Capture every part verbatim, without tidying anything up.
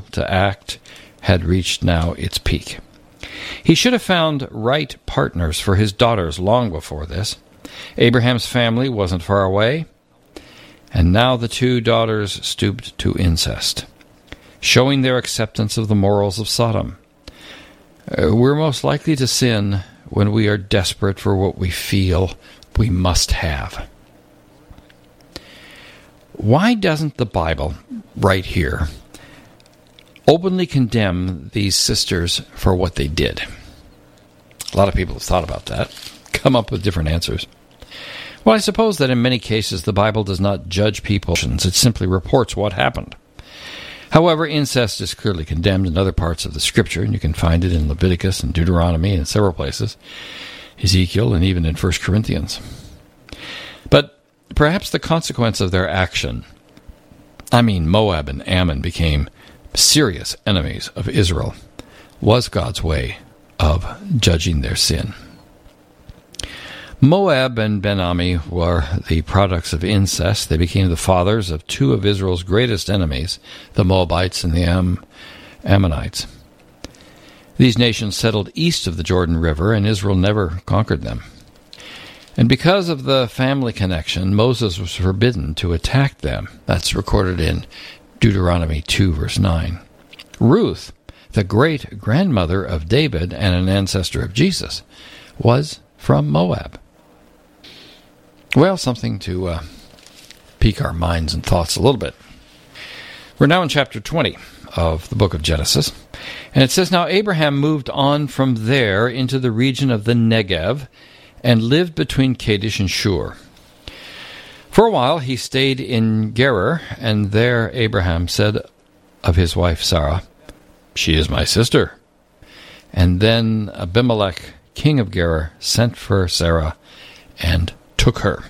to act had reached now its peak. He should have found right partners for his daughters long before this. Abraham's family wasn't far away, and now the two daughters stooped to incest, showing their acceptance of the morals of Sodom. Uh, we're most likely to sin when we are desperate for what we feel we must have. Why doesn't the Bible, right here, openly condemn these sisters for what they did? A lot of people have thought about that, come up with different answers. Well, I suppose that in many cases the Bible does not judge people. It simply reports what happened. However, incest is clearly condemned in other parts of the Scripture, and you can find it in Leviticus and Deuteronomy and several places, Ezekiel, and even in First Corinthians. But perhaps the consequence of their action, I mean Moab and Ammon became serious enemies of Israel, was God's way of judging their sin. Moab and Ben-Ammi were the products of incest. They became the fathers of two of Israel's greatest enemies, the Moabites and the Am- Ammonites. These nations settled east of the Jordan River, and Israel never conquered them. And because of the family connection, Moses was forbidden to attack them. That's recorded in Deuteronomy two, verse nine. Ruth, the great-grandmother of David and an ancestor of Jesus, was from Moab. Well, something to uh, pique our minds and thoughts a little bit. We're now in chapter twenty of the book of Genesis, and it says, Now Abraham moved on from there into the region of the Negev and lived between Kadesh and Shur. For a while he stayed in Gerar, and there Abraham said of his wife Sarah, She is my sister. And then Abimelech, king of Gerar, sent for Sarah and took her.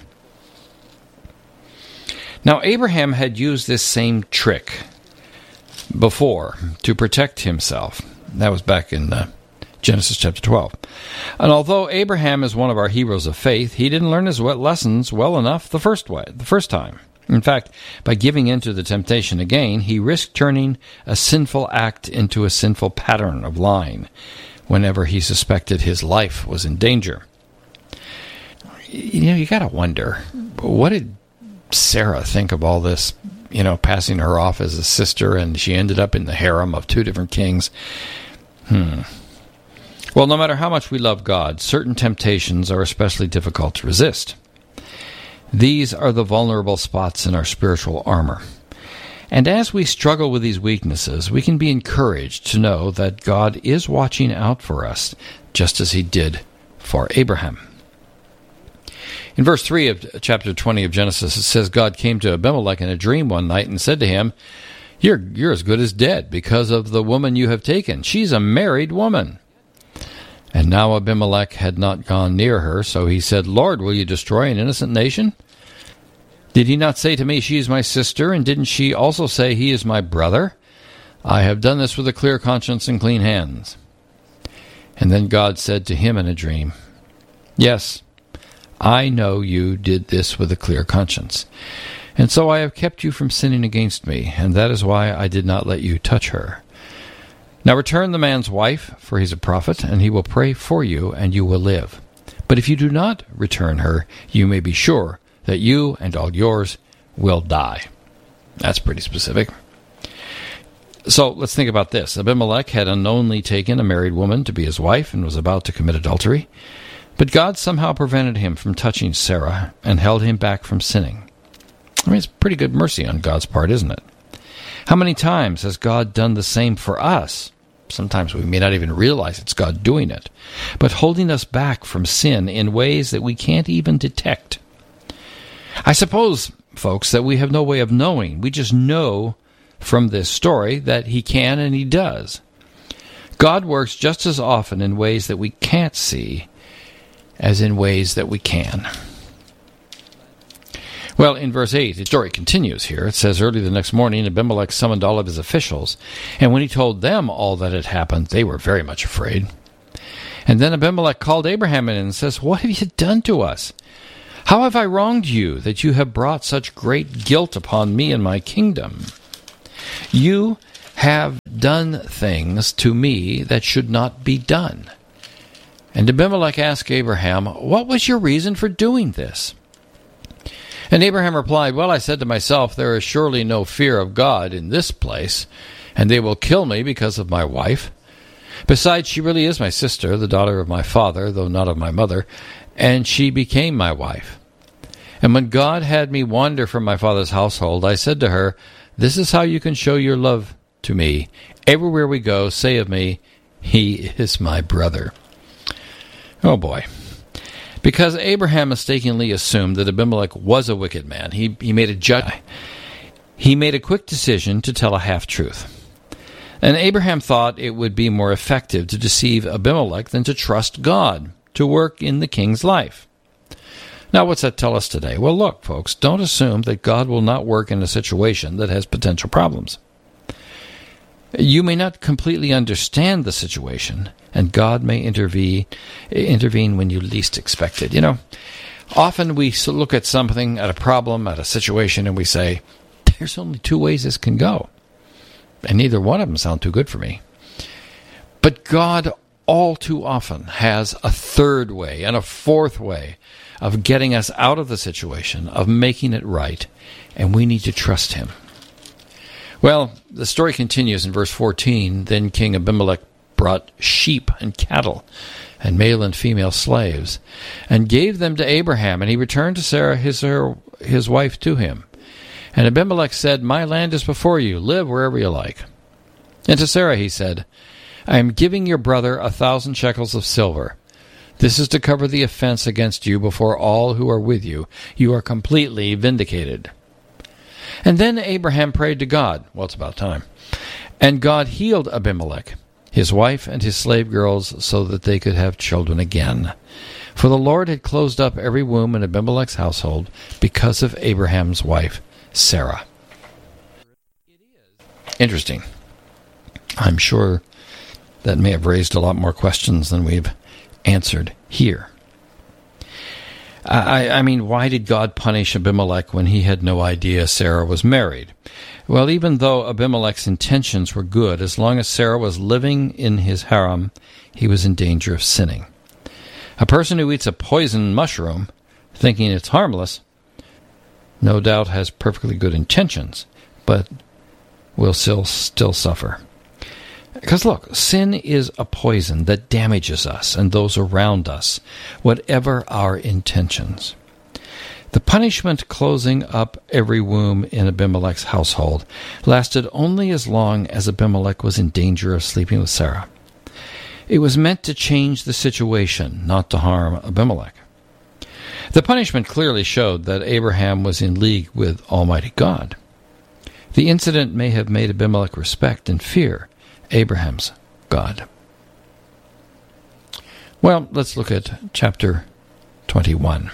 Now Abraham had used this same trick before to protect himself. That was back in uh, Genesis chapter twelve. And although Abraham is one of our heroes of faith, he didn't learn his lessons well enough the first way, the first time. In fact, by giving in to the temptation again, he risked turning a sinful act into a sinful pattern of lying whenever he suspected his life was in danger. You know, you got to wonder, what did Sarah think of all this, you know, passing her off as a sister, and she ended up in the harem of two different kings? Hmm. Well, no matter how much we love God, certain temptations are especially difficult to resist. These are the vulnerable spots in our spiritual armor. And as we struggle with these weaknesses, we can be encouraged to know that God is watching out for us, just as he did for Abraham. In verse three of chapter twenty of Genesis, it says, God came to Abimelech in a dream one night and said to him, You're, you're as good as dead because of the woman you have taken. She's a married woman. And now Abimelech had not gone near her, so he said, Lord, will you destroy an innocent nation? Did he not say to me, She is my sister, and didn't she also say, He is my brother? I have done this with a clear conscience and clean hands. And then God said to him in a dream, Yes, I know you did this with a clear conscience, and so I have kept you from sinning against me, and that is why I did not let you touch her. Now return the man's wife, for he is a prophet, and he will pray for you, and you will live. But if you do not return her, you may be sure that you and all yours will die. That's pretty specific. So let's think about this. Abimelech had unknowingly taken a married woman to be his wife and was about to commit adultery. But God somehow prevented him from touching Sarah and held him back from sinning. I mean, it's pretty good mercy on God's part, isn't it? How many times has God done the same for us? Sometimes we may not even realize it's God doing it, but holding us back from sin in ways that we can't even detect. I suppose, folks, that we have no way of knowing. We just know from this story that he can and he does. God works just as often in ways that we can't see as in ways that we can. Well, in verse eight, the story continues here. It says, Early the next morning, Abimelech summoned all of his officials, and when he told them all that had happened, they were very much afraid. And then Abimelech called Abraham in and says, What have you done to us? How have I wronged you, that you have brought such great guilt upon me and my kingdom? You have done things to me that should not be done." And Abimelech asked Abraham, "What was your reason for doing this?" And Abraham replied, "Well, I said to myself, there is surely no fear of God in this place, and they will kill me because of my wife. Besides, she really is my sister, the daughter of my father, though not of my mother, and she became my wife. And when God had me wander from my father's household, I said to her, 'This is how you can show your love to me. Everywhere we go, say of me, he is my brother.'" Oh boy. Because Abraham mistakenly assumed that Abimelech was a wicked man, he, he made a judge. He made a quick decision to tell a half-truth. And Abraham thought it would be more effective to deceive Abimelech than to trust God to work in the king's life. Now, what's that tell us today? Well, look, folks, don't assume that God will not work in a situation that has potential problems. You may not completely understand the situation, and God may intervene, intervene when you least expect it. You know, often we look at something, at a problem, at a situation, and we say, there's only two ways this can go. And neither one of them sound too good for me. But God all too often has a third way and a fourth way of getting us out of the situation, of making it right, and we need to trust him. Well, the story continues in verse fourteen. Then King Abimelech brought sheep and cattle and male and female slaves and gave them to Abraham, and he returned to Sarah, his, her, his wife, to him. And Abimelech said, "My land is before you. Live wherever you like." And to Sarah he said, "I am giving your brother a thousand shekels of silver. This is to cover the offense against you before all who are with you. You are completely vindicated." And then Abraham prayed to God. Well, it's about time. And God healed Abimelech, his wife, and his slave girls so that they could have children again. For the Lord had closed up every womb in Abimelech's household because of Abraham's wife, Sarah. Interesting. I'm sure that may have raised a lot more questions than we've answered here. I, I mean, why did God punish Abimelech when he had no idea Sarah was married? Well, even though Abimelech's intentions were good, as long as Sarah was living in his harem, he was in danger of sinning. A person who eats a poison mushroom, thinking it's harmless, no doubt has perfectly good intentions, but will still, still suffer. Because look, sin is a poison that damages us and those around us, whatever our intentions. The punishment closing up every womb in Abimelech's household lasted only as long as Abimelech was in danger of sleeping with Sarah. It was meant to change the situation, not to harm Abimelech. The punishment clearly showed that Abraham was in league with Almighty God. The incident may have made Abimelech respect and fear Abraham's God. Well, let's look at chapter twenty-one.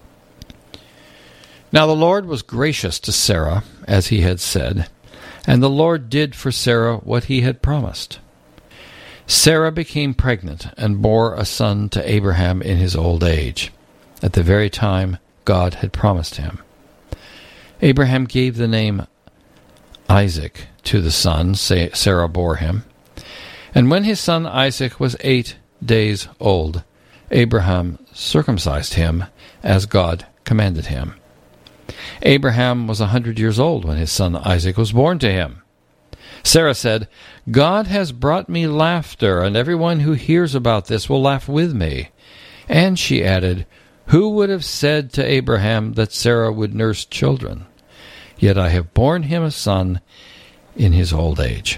Now the Lord was gracious to Sarah, as he had said, and the Lord did for Sarah what he had promised. Sarah became pregnant and bore a son to Abraham in his old age, at the very time God had promised him. Abraham gave the name Isaac to the son Sarah bore him. And when his son Isaac was eight days old, Abraham circumcised him as God commanded him. Abraham was a hundred years old when his son Isaac was born to him. Sarah said, "God has brought me laughter, and everyone who hears about this will laugh with me." And she added, "Who would have said to Abraham that Sarah would nurse children? Yet I have borne him a son in his old age."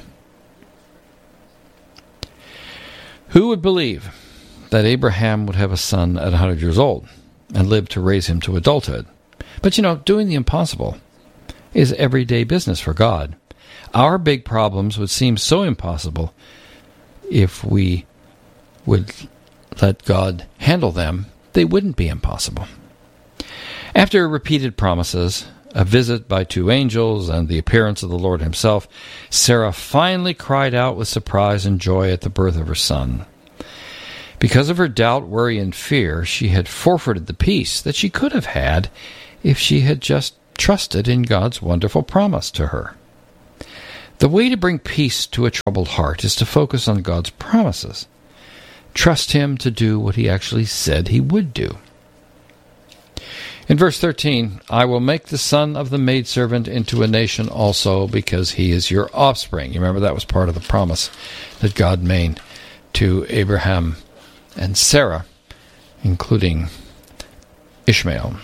Who would believe that Abraham would have a son at a hundred years old and live to raise him to adulthood? But you know, doing the impossible is everyday business for God. Our big problems would seem so impossible if we would let God handle them. They wouldn't be impossible. After repeated promises, a visit by two angels, and the appearance of the Lord himself, Sarah finally cried out with surprise and joy at the birth of her son. Because of her doubt, worry, and fear, she had forfeited the peace that she could have had if she had just trusted in God's wonderful promise to her. The way to bring peace to a troubled heart is to focus on God's promises. Trust Him to do what He actually said He would do. In verse thirteen, I will make the son of the maidservant into a nation also, because he is your offspring. You remember that was part of the promise that God made to Abraham and Sarah, including Ishmael.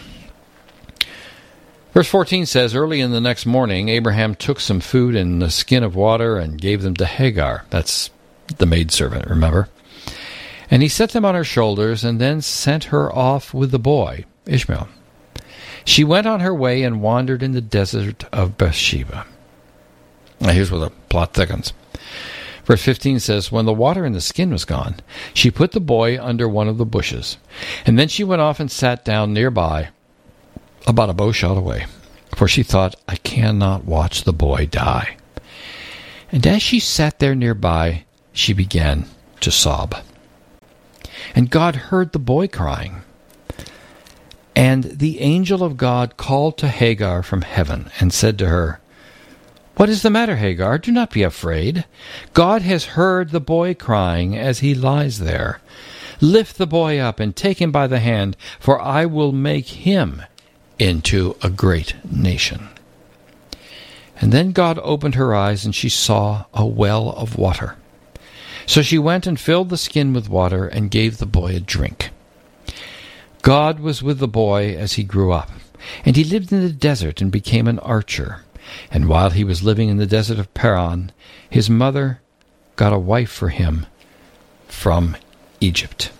Verse fourteen says, early in the next morning, Abraham took some food and a skin of water and gave them to Hagar. That's the maidservant, remember? And he set them on her shoulders and then sent her off with the boy, Ishmael. She went on her way and wandered in the desert of Beersheba. Now here's where the plot thickens. Verse fifteen says, when the water in the skin was gone, she put the boy under one of the bushes, and then she went off and sat down nearby, about a bow shot away, for she thought, I cannot watch the boy die. And as she sat there nearby, she began to sob. And God heard the boy crying. And the angel of God called to Hagar from heaven and said to her, what is the matter, Hagar? Do not be afraid. God has heard the boy crying as he lies there. Lift the boy up and take him by the hand, for I will make him into a great nation. And then God opened her eyes, and she saw a well of water. So she went and filled the skin with water and gave the boy a drink. God was with the boy as he grew up, and he lived in the desert and became an archer. And while he was living in the desert of Paran, his mother got a wife for him from Egypt.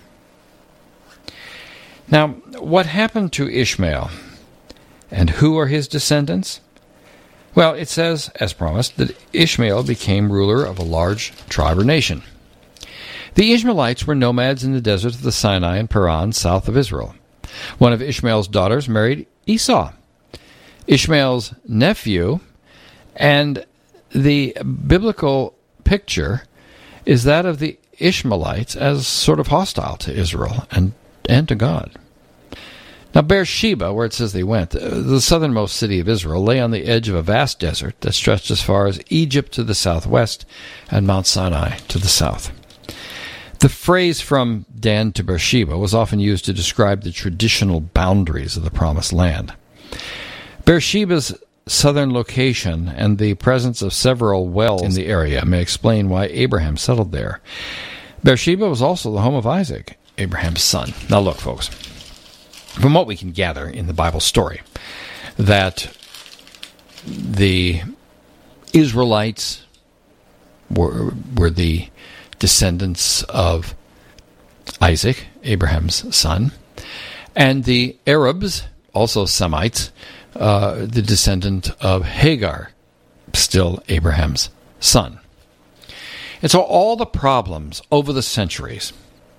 Now, what happened to Ishmael? And who are his descendants? Well, it says, as promised, that Ishmael became ruler of a large tribe or nation. The Ishmaelites were nomads in the desert of the Sinai and Paran, south of Israel. One of Ishmael's daughters married Esau, Ishmael's nephew, and the biblical picture is that of the Ishmaelites as sort of hostile to Israel and, and to God. Now, Beersheba, where it says they went, the southernmost city of Israel, lay on the edge of a vast desert that stretched as far as Egypt to the southwest and Mount Sinai to the south. The phrase from Dan to Beersheba was often used to describe the traditional boundaries of the Promised Land. Beersheba's southern location and the presence of several wells in the area may explain why Abraham settled there. Beersheba was also the home of Isaac, Abraham's son. Now look, folks, from what we can gather in the Bible story, that the Israelites were, were the descendants of Isaac, Abraham's son, and the Arabs, also Semites, uh, the descendant of Hagar, still Abraham's son. And so all the problems over the centuries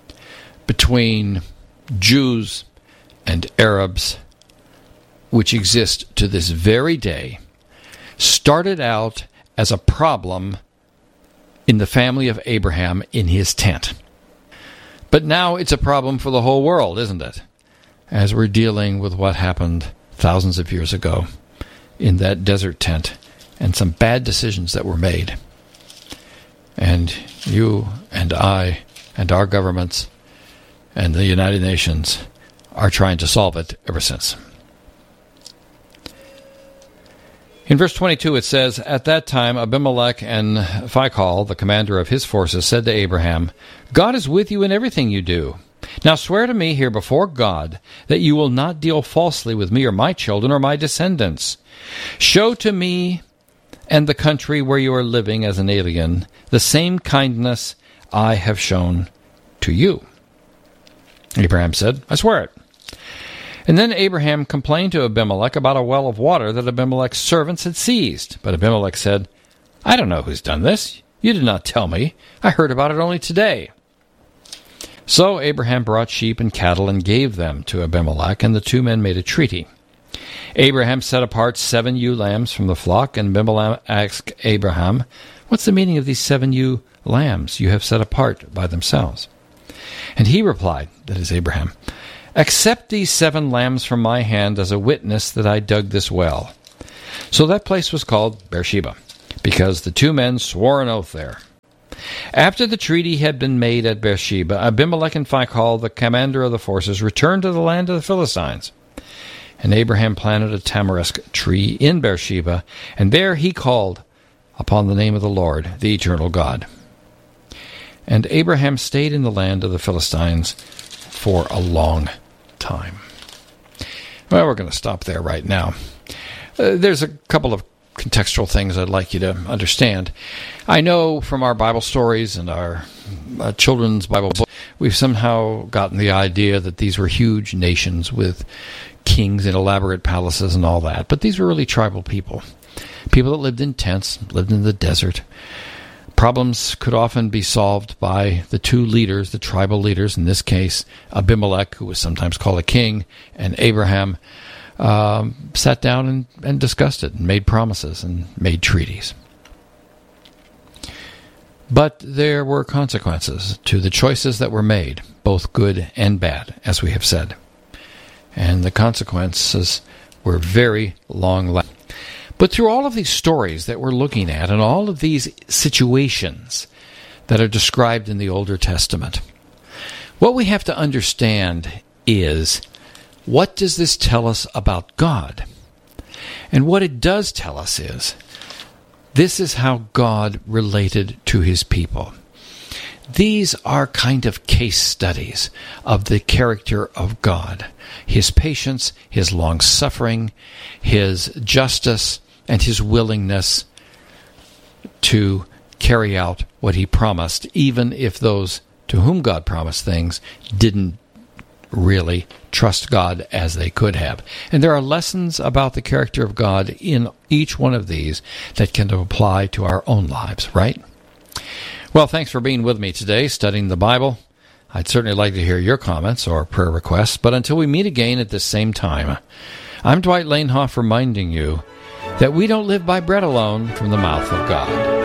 between Jews and Arabs, which exist to this very day, started out as a problem in the family of Abraham in his tent. But now it's a problem for the whole world, isn't it? As we're dealing with what happened thousands of years ago in that desert tent and some bad decisions that were made. And you and I and our governments and the United Nations are trying to solve it ever since. In verse twenty-two it says, at that time Abimelech and Phicol, the commander of his forces, said to Abraham, God is with you in everything you do. Now swear to me here before God that you will not deal falsely with me or my children or my descendants. Show to me and the country where you are living as an alien the same kindness I have shown to you. Abraham said, I swear it. And then Abraham complained to Abimelech about a well of water that Abimelech's servants had seized. But Abimelech said, I don't know who's done this. You did not tell me. I heard about it only today. So Abraham brought sheep and cattle and gave them to Abimelech, and the two men made a treaty. Abraham set apart seven ewe lambs from the flock, and Abimelech asked Abraham, what's the meaning of these seven ewe lambs you have set apart by themselves? And he replied, that is Abraham, accept these seven lambs from my hand as a witness that I dug this well. So that place was called Beersheba. because the two men swore an oath there. After the treaty had been made at Beersheba, Abimelech and Phicol, the commander of the forces, returned to the land of the Philistines. And Abraham planted a tamarisk tree in Beersheba, and there he called upon the name of the Lord, the eternal God. And Abraham stayed in the land of the Philistines for a long time. Well, we're going to stop there right now. Uh, there's a couple of contextual things I'd like you to understand. I know from our Bible stories and our uh, children's Bible books, we've somehow gotten the idea that these were huge nations with kings and elaborate palaces and all that. But these were really tribal people. People that lived in tents, lived in the desert. Problems could often be solved by the two leaders, the tribal leaders, in this case, Abimelech, who was sometimes called a king, and Abraham, um, sat down and, and discussed it and made promises and made treaties. But there were consequences to the choices that were made, both good and bad, as we have said. And the consequences were very long-lasting. But through all of these stories that we're looking at and all of these situations that are described in the Older Testament, what we have to understand is, what does this tell us about God? And what it does tell us is, this is how God related to his people. These are kind of case studies of the character of God. His patience, his long-suffering, his justice, and his willingness to carry out what he promised, even if those to whom God promised things didn't really trust God as they could have. And there are lessons about the character of God in each one of these that can apply to our own lives, right? Well, thanks for being with me today, studying the Bible. I'd certainly like to hear your comments or prayer requests, but until we meet again at this same time, I'm Dwight Lanehoff reminding you that we don't live by bread alone from the mouth of God.